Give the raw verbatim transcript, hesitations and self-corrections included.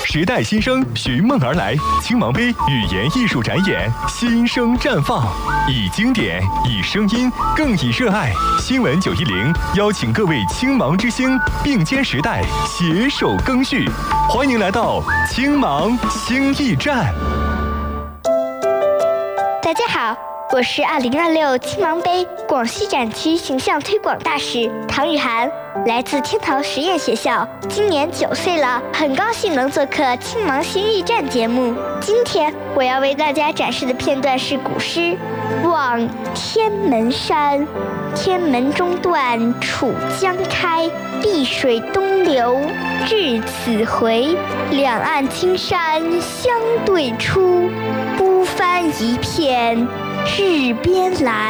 时代新生寻梦而来，青芒杯语言艺术展演新生绽放，以经典，以声音，更以热爱。新闻九一零邀请各位青芒之星并肩时代，携手更续。欢迎来到青芒星艺站。 大家好，我是二零二六青芒杯广西展区形象推广大使唐雨涵，来自天桃实验学校，今年九岁了，很高兴能做客青芒星艺站节目。今天我要为大家展示的片段是古诗《望天门山》。天门中断楚江开，碧水东流至此回。两岸青山相对出，孤帆一片日边来。